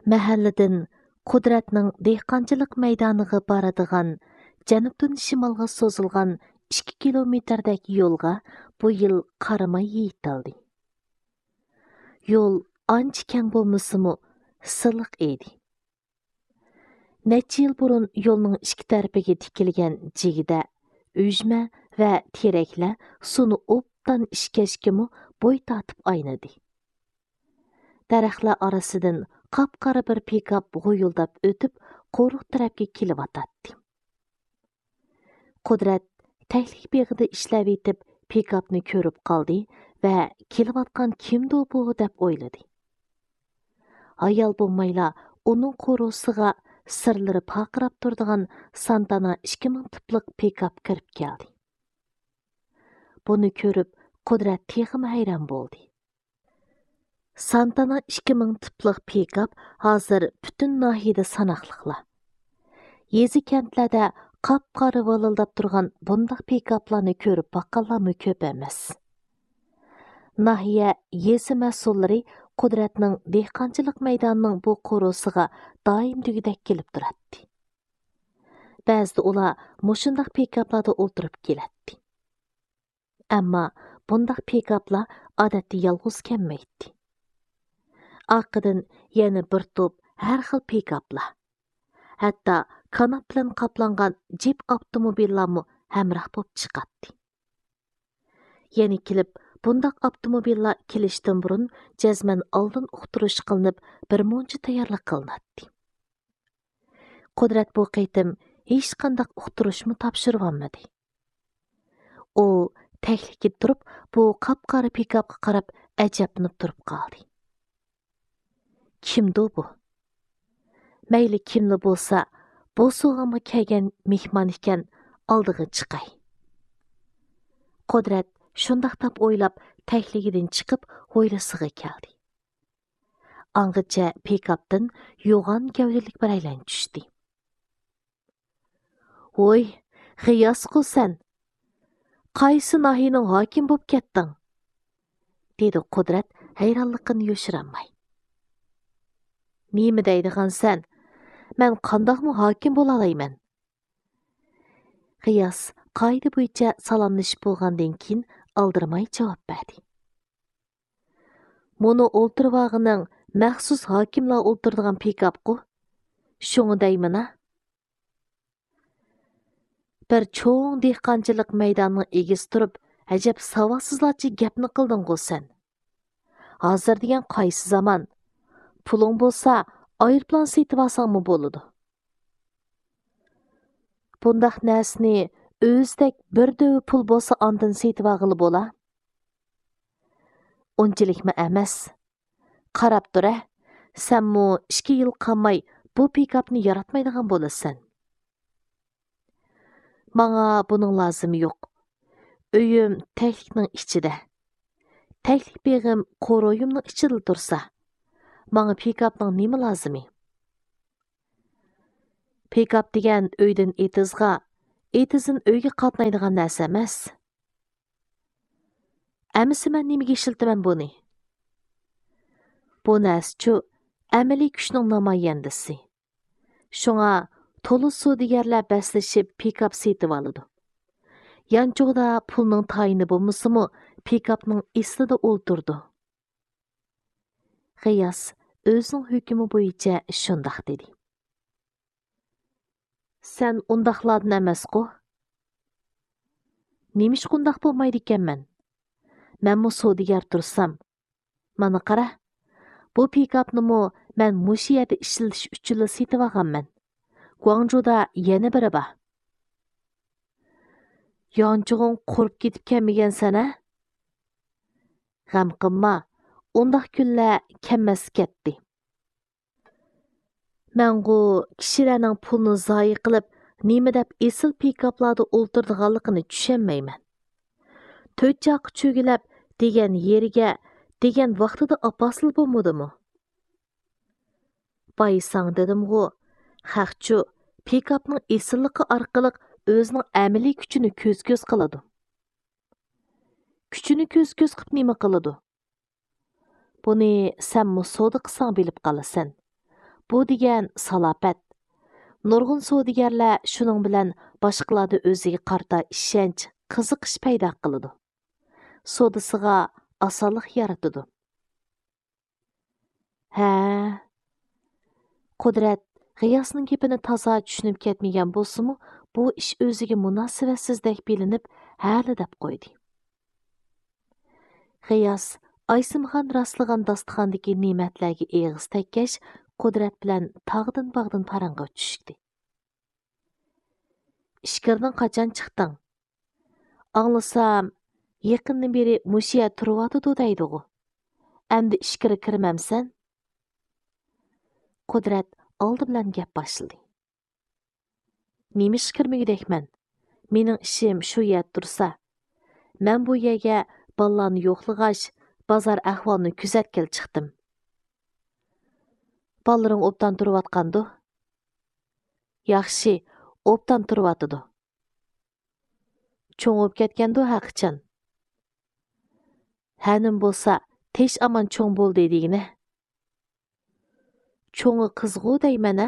Мәхәлләдән Qudratның dehqonchilik maydoniga boradigan janubdan shimolga so'zilgan 2 kilometrdagi yo'lga bu yil qaramay yetildi. Yo'l ancha keng bo'lmasimi, silliq edi. Necha yil burun yo'lning ikki tarafiga tikilgan jigida o'jma va teraklar suvni obdan ishkashkimi bo'y tortib aynadi. Daraxtlar orasidan qapqara bir pikap g'uyuldab o'tib, qo'riq tarafga kelib atadi. Qudrat təklik beg'ida ishlab etib, pikapni ko'rib qoldi va kelib atgan kimdi bu deb o'yladi. Ayol bo'lmayla uning qo'rusiga sirlari paqirab turadigan Santana 2000 tipliq pikap kirib keldi. Buni ko'rib, Qudrat texim hayron bo'ldi. Santana 2000 tipliq pikap hozir bütün nahiyada sanoqliqlar. Yezi kentlarda qap-qara valildab turgan bundaq pikaplarni ko'rib baqqanlarmi ko'p emas. Nahiya yezi mas'ullari Qudratning dehqonchilik maydonining bu qo'rusiga doim degidek kelib turadi. Ba'zida ular mushundaq pikaplarda o'tirib keladi. Ammo bundaq pikaplar odatda yolg'iz kelmaydi. Arqadan yana bir to'p har xil pikaplar. Hatto kanat bilan qoplangan jip avtomobillarmi hamroh bo'lib chiqadi. Yana kelib, bundaq avtomobillar kelishdan burun jazman oldin uqtirish qilinib, bir muncha tayyorlik qilinadi. Qudrat bu qaytim hech qanday uqtirishmi topshirib olmadi. U təklikka turib, bu qap-qara pikapga qarab ajablanib turib qoldi. Kimdi bu? Mayli kimli bo'lsa, bu so'g'amga kelgan mehmon ekan, oldiga chiqay. Qudrat shundaq deb o'ylab, təkligidan chiqib, hovlisiga keldi. Angacha pikapdan yo'g'on gavdalik bir aylan tushdi. "Voy, G'iyos-ku sen. Qaysi nahiyaning hokim bo'lib ketding?" dedi Qudrat hayronligini yo'shirolmay. "Nima deydigan sen? Men qandoqmi hokim bo'la olayman?" G'iyos qoida bo'yicha salomlashib bo'lgandan keyin aldirmay javob berdi. "Muni o'ltirvag'ining maxsus hokimlar o'ltiradigan pikapku. Shuni deyman-a?" Bir cho'ng dehqonchilik maydonining egisi turib, ajab savodsizlarcha gapni qilding-ku sen. Hozir degan qaysi zamon? Puling bo'lsa, aeroplan setib olsangmi bo'ladi. Bundaq narsani o'zdek bir döv pul bo'lsa ondan setib olg'ili bo'la. Unchilikmi emas. Qarab tur, senmu 2 yil qolmay bu pikapni yaratmaydigan bo'lasan. Manga buning lozimi yo'q. Uyim təklikning ichida. Təklik beg'im qo'royimning ichida tursa, manga pikapning nima lozimi? Pikap degan uydan etizga, etizin uyga qatnaydigan narsa emas. Amisi men nimaga ishiltaman buni? Bu narsa-chu amaliy kuchning namoyandasi. Shunga to'la savdogarlar baslashib pikap setib oladi. Yanchoqda pulning tayini bo'lmasimi, pikapning istida o'ltirdi. G'iyos o'zining hukmi bo'yicha shundoq dedi. Sen undaqlardan emas-ku? Nemish qundaq bo'lmaydi ekanman? Menmi savdogar tursam, mana qara. Bu pikapnimi men mush yerda ishlatish uchun setib olganman. Guangzhouda yana biri bor. Yanchug'ing qurib ketib kelmagansan-a? G'am qilma, undaq kunlar kelmas ketdi. Mengu kishilarning pulni zoyi qilib, nima deb esil pikaplarda o'ltirdiganligini tushunmayman. 4 joqqa cho'gilab degan yeriga, degan vaqtida aposil bo'lmadimi? Baysang dedim-ku, haqchu pikapning esilligi orqali o'zining amaliy kuchini ko'z-ko'z qiladi. Kuchini ko'z-ko'z qilib nima qiladi? Buni sen savdo qilsang bilib qolasan. Bu degan salopat. Nurg'un savdogarlar shuning bilan boshqalarni o'ziga qarta ishonch, qiziqish paydo qiladi. Savdosiga osonlik yaratadi. Ha, Qudrat G'iyosning gapini toza tushunib ketmagan bo'lsa-mu, bu ish o'ziga munosabatsizdek bilinib, hali deb qo'ydi. G'iyos Aysimxon rastlagan dasturxondagi ne'matlarga eg'iz tekkach, Qudrat bilan tog'dan bog'dan parang'a tushdi. Ishkirdan qachon chiqding? Anglasam, yaqindan beri mushiya turiyotidi deydi-ku. Endi ishkiri kirmamsan? Qudrat oldi bilan gap boshladi. Nemish kirmagudekman? Mening ishim shu yer tursa. Men bu yerga ballarni yo'qlag'ach, bozor ahvolini kuzatkil chiqdim. Ballaring obdan turiyotqandu? Yaxshi, obdan turiyotidi. Cho'ngib ketgandu haqiqatan. Hanim bo'lsa, tesh aman cho'ng bo'ldi degini. Cho'ngi qizg'u deyman-a?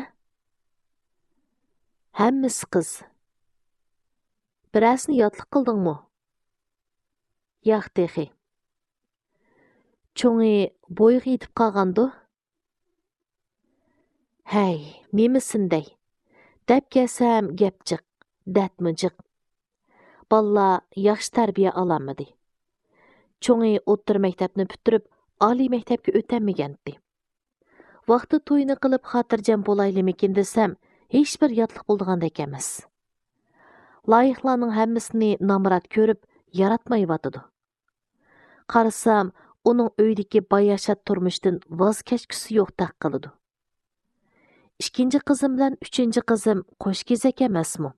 Hammasi qiz. Birasini yotliq qildingmi? Yo'q texi. Cho'ngi bo'yga yetib qolgandu? Hey, nemisinday? Deb kelsam gap jiq, datmi jiq. Balla yaxshi tarbiya olamadi. Cho'ngi o'ttir maktabni bitirib, oliy maktabga o'tamagandi. Vaqti to'yini qilib xotirjam bo'laylimekin desam, hech bir yotliq bo'ldigandek emas. Loyiqlarning hammasini namrat ko'rib, yaratmayotidi. Qarasam, uning uydagi bayashat turmushdan voz kechgisi yo'qdek qiladi. Ikkinchi qizim bilan uchinchi qizim qo'sh kezak emasmi?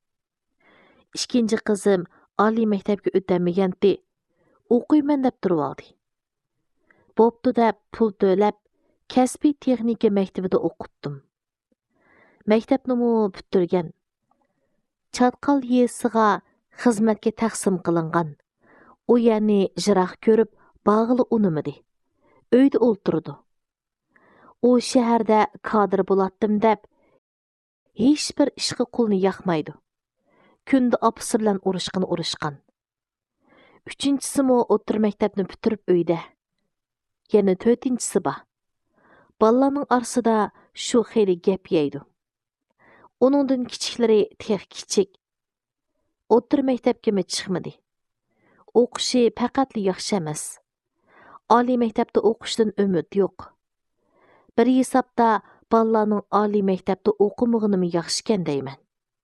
Ikkinchi qizim oliy maktabga o'tamagandi. O'qiyman deb turib oldi. Bo'pti deb pul to'lab, kasbiy texnika maktabida o'qitdim. Maktabni bitirgan. Chatqal yesiga xizmatga taqsim qilingan. U yerni jiroq ko'rib, bag'ili unimidi. Uyda o'ltirdi. U shaharda kadr bo'latdim deb, hech bir ishga qo'lni yoqmaydi. Kunda opasi bilan urushgan. Uchinchisi o'tir maktabni bitirib uyda. Yana to'rtinchisi bor. Ballarning orasida shu xeyli gap yeydi. Uningdan kichiklari tex kichik. O'tir maktabga chiqmadi. O'qishi faqat yaxshi emas. Oliy maktabda o'qishdan umid yo'q. Bir hisobda ballarning oliy maktabda o'qimag'inimi yaxshikan deyman.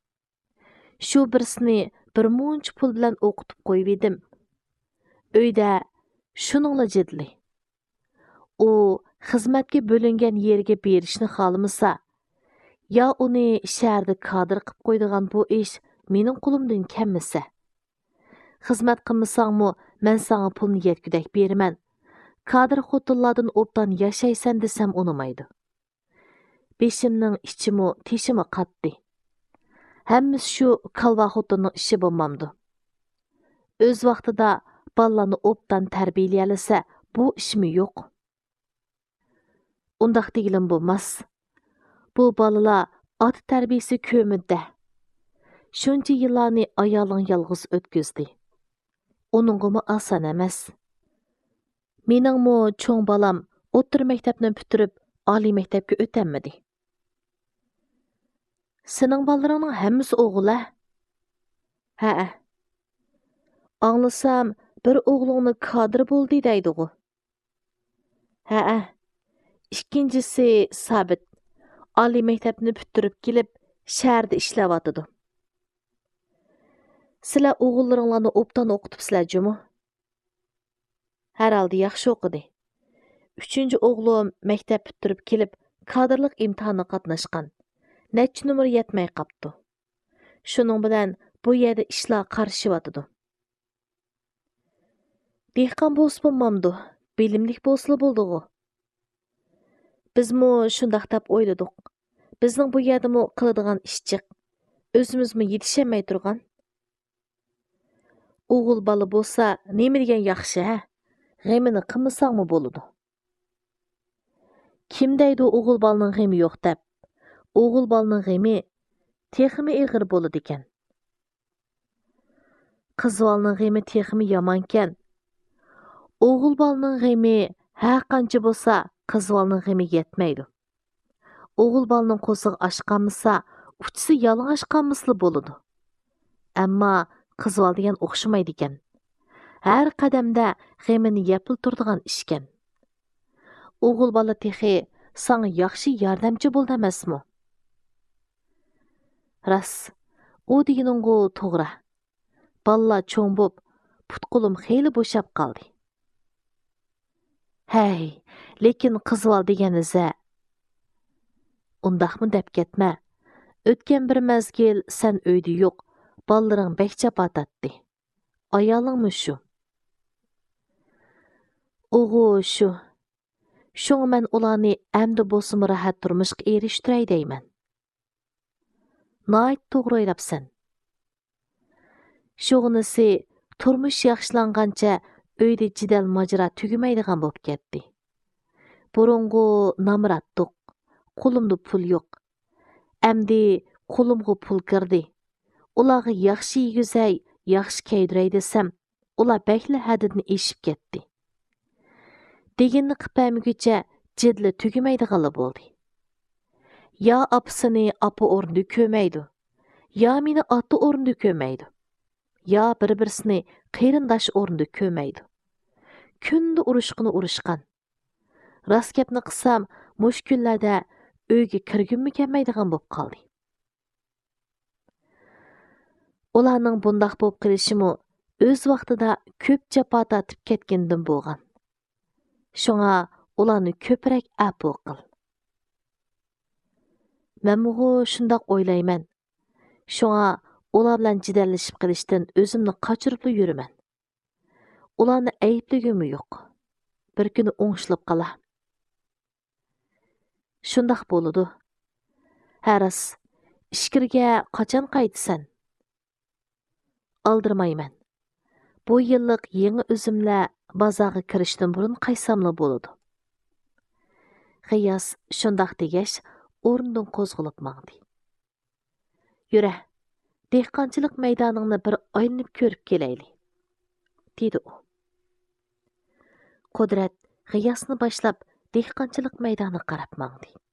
Shu birsini bir muncha pul bilan o'qitib qo'yib edim. Uyda shuningla jidli. U xizmatga bo'lingan yerga berishni xohlamasa, yo uni shaharda kadr qilib qo'ydigan bu ish mening qo'limdan kelmasa. Xizmat qilmasangmi, men senga pulni yetgudak beraman. Kadr xotinlardan obdan yashaysan desam unamaydi. Beshimning ichimi, teshimi qatdi. Hammasi shu kalva xotinning ishi bo'lmamdi. O'z vaqtida ballarni obdan tarbiyalasa, bu ishmi yo'q. Undaq degilim bo'lmas. Bu balalar ota tarbiyasi ko'midda. Shuncha yillarni ayoling yolg'iz o'tkazdi. Uningmi oson emas. Meningmi cho'ng balam o'tir maktabni bitirib, oliy maktabga o'tamadi. Sening balaringning hammasi o'g'il-a? Ha. Anglasam, bir o'g'lingni kadr bo'ldi deydi-ku. Ha. Ikkinchisi Sabit. Oliy maktabni bitirib kelib, shaharda ishlayotidi. Sizlar o'g'illaringlarni obdan o'qitibsizlar-jumi? Har holda yaxshi o'qidi. 3-o'g'lim maktab bitirib kelib, kadrlik imtihonga qatnashgan. Necha numar yetmay qapti. Shuning bilan bu yerda ishlar qarishiyotidi. Dehqon bo'lsa bo'lmamdi, bilimlik bo'lsa bo'ldi-ku. Bizmi shundaq deb o'yladik. Bizning bu yerdami qiladigan ish jiq. O'zimizmi yetishmay turgan. O'g'il bola bo'lsa, nima degan yaxshi, ha? G'amini qilmasangmi bo'ladi. Kim deydi o'g'il balning g'emi yo'q deb. O'g'il balning g'emi texmi ig'ir bo'ladi ekan. Qiz balning g'emi texmi yomonkan. O'g'il balning g'emi har qancha bo'lsa, qiz balning g'emi yetmaydi. O'g'il balning qo'sig'i oshqanmisa, uchisi yalang'och qanmisli bo'ladi. Ammo qiz bal degan o'xshamaydi ekan. Har qadamda g'emini yepil turadigan ishkan. O'g'il bola texi sana yaxshi yordamchi bo'ldi emasmi? Ras, u deganinggu to'g'ri. Ballar cho'ng bo'p, putqo'lim xeyli bo'shab qoldi. Hey, lekin qizval deganiza. Undaqmi deb ketma. O'tgan bir mezgil sen uyda yo'q, ballaring bekcha patatdi. Ayolingmi shu? O'g'u shu. Şoňa men ularni ämdi bolsam rahat turmuşqa eriştiray deyman. Nayt to'g'ri o'ylapsan. Şoňunisi turmuş yaxşılangancha uyda jidal majra tugamaydigan bo'lib ketdi. Burungu namratdiq, qo'limda pul yo'q. Ämdi qo'limga pul kirdi. Ularga yaxshi yegizay, yaxshi kiydiray desam, ular bekli hadidni eshib ketdi. Deginni qipamigucha jidli tugamaydiganli bo'ldi. Ya apsini apa o'rnida ko'maydi, ya meni ota o'rnida ko'maydi, ya bir-birsini qerindosh o'rnida ko'maydi. Kunda urushqan. Rast gapni qilsam, mush kunlarda uyga kirgimmi kelmaydigan bo'lib qoldi. Ularning bundaq bo'lib qilishimi o'z vaqtida ko'p jafo tortib ketgandim bo'lgan. Şoňa ularni köpürek apu qil. Menmu şundaq o'ylayman. Şoňa ular bilan jidallashib qilishdan o'zimni qochirib yuraman. Ularni ayblagim yo'q. Bir kuni o'ngishilib qala. Şundaq bo'ladi. Haras, ishkirga qachon qaytsan? Aldırmayman. Bu yillik yangi üzümlar bozorga kirishdan burun qaysamli bo'ladi. G'iyos shundaq degach, o'rnidan qo'zg'alib mangdi. Yura, dehqonchilik maydoningni bir aylanib ko'rib kelayli, dedi u. Qudrat G'iyosni boshlab dehqonchilik maydoniga qarab mangdi.